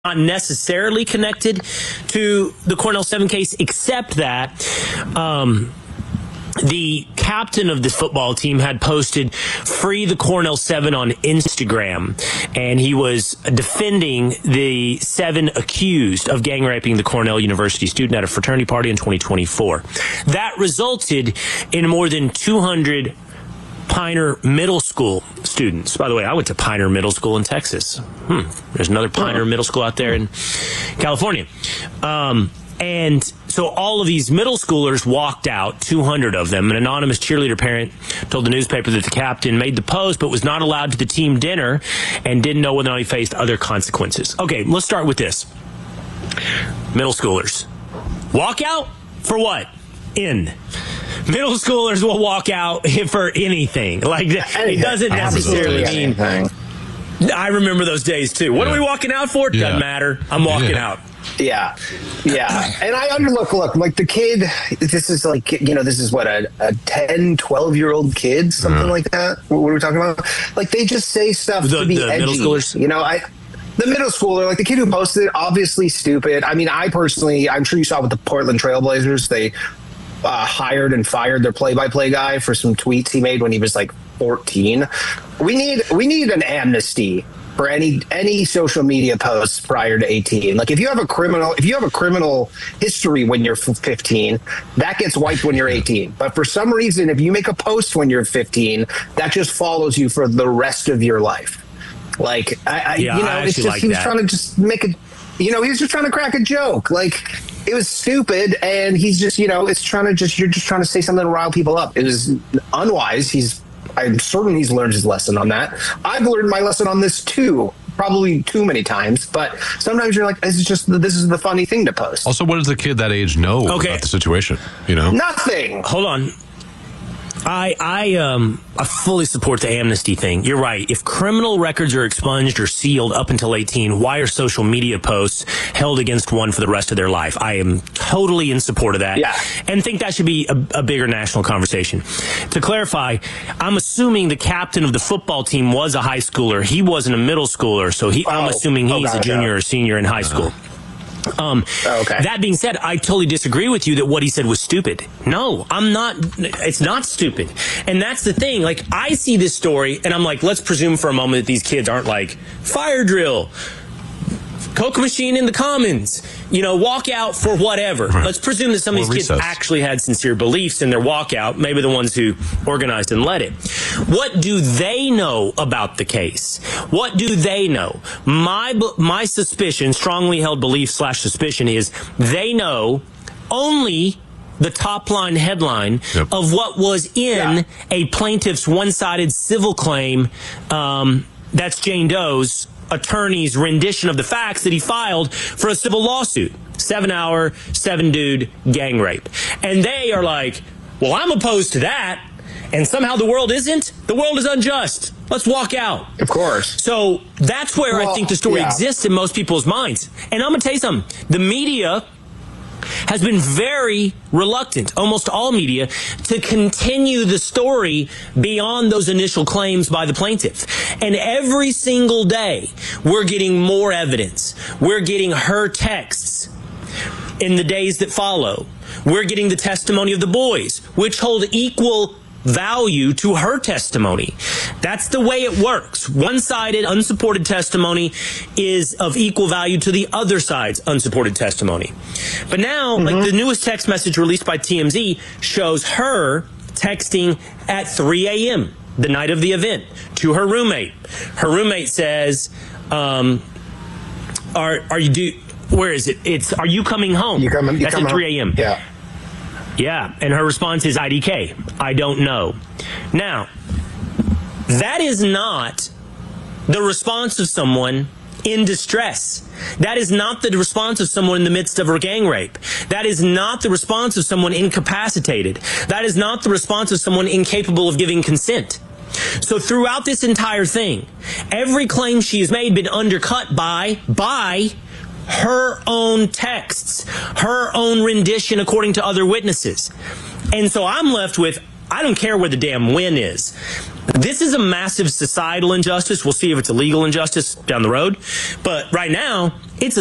not necessarily connected to the Cornell 7 case, except that the captain of the football team had posted "Free the Cornell 7" on Instagram, and he was defending the 7 accused of gang raping the Cornell University student at a fraternity party in 2024. That resulted in more than 200 Piner Middle School students. By the way, I went to Piner Middle School in Texas. There's another Piner Middle School out there in California. And so all of these middle schoolers walked out, 200 of them. An anonymous cheerleader parent told the newspaper that the captain made the post but was not allowed to the team dinner and didn't know whether or not he faced other consequences. Okay, let's start with this. Middle schoolers. Walk out for what? Middle schoolers will walk out for anything. Like, it doesn't necessarily mean anything. I remember those days too. What are we walking out for? Doesn't matter. I'm walking out. Yeah. And I look, like the kid, this is like, this is what, a 10, 12-year-old kid, something like that. What are we talking about? Like, they just say stuff to be edgy. Middle schoolers? The middle schooler, like the kid who posted it, obviously stupid. I mean, I'm sure you saw with the Portland Trailblazers, they hired and fired their play-by-play guy for some tweets he made when he was like 14. We need an amnesty for any social media posts prior to 18. Like, if you have a criminal history when you're 15, that gets wiped when you're 18. But for some reason, if you make a post when you're 15, that just follows you for the rest of your life. Like, it's just, he was trying to just make it, he was just trying to crack a joke. Like, it was stupid, and he's just, you're just trying to say something to rile people up. It was unwise. I'm certain he's learned his lesson on that. I've learned my lesson on this too, probably too many times, but sometimes you're like, this is the funny thing to post. Also, what does the kid that age know about the situation? Nothing. Hold on. I fully support the amnesty thing. You're right. If criminal records are expunged or sealed up until 18, why are social media posts held against one for the rest of their life? I am totally in support of that. Yeah. And think that should be a bigger national conversation. To clarify, I'm assuming the captain of the football team was a high schooler. He wasn't a middle schooler, so I'm assuming he's a junior or senior in high school. That being said, I totally disagree with you that what he said was stupid. No, I'm not. It's not stupid. And that's the thing. Like, I see this story and I'm like, let's presume for a moment that these kids aren't like fire drill, Coke machine in the commons, walk out for whatever. Right. Let's presume that some of these kids actually had sincere beliefs in their walkout, maybe the ones who organized and led it. What do they know about the case? What do they know? My suspicion, strongly held belief / suspicion, is they know only the top line headline of what was in a plaintiff's one-sided civil claim. That's Jane Doe's attorney's rendition of the facts that he filed for a civil lawsuit. 7-hour, 7-dude gang rape. And they are like, well, I'm opposed to that. And somehow the world isn't. The world is unjust. Let's walk out. Of course. So that's where I think the story exists in most people's minds. And I'm going to tell you something. The media has been very reluctant, almost all media, to continue the story beyond those initial claims by the plaintiff. And every single day, we're getting more evidence. We're getting her texts in the days that follow. We're getting the testimony of the boys, which hold equal value to her testimony. That's the way it works. One-sided, unsupported testimony is of equal value to the other side's unsupported testimony. But now, like the newest text message released by TMZ shows her texting at 3 a.m. the night of the event to her roommate. Her roommate says, where is it? Are you coming home? That's at 3 a.m. Yeah. Yeah, and her response is IDK. I don't know. Now, that is not the response of someone in distress. That is not the response of someone in the midst of a gang rape. That is not the response of someone incapacitated. That is not the response of someone incapable of giving consent. So throughout this entire thing, every claim she has made been undercut by her own texts, her own rendition according to other witnesses. And so I'm left with, I don't care where the damn win is. This is a massive societal injustice. We'll see if it's a legal injustice down the road. But right now, it's a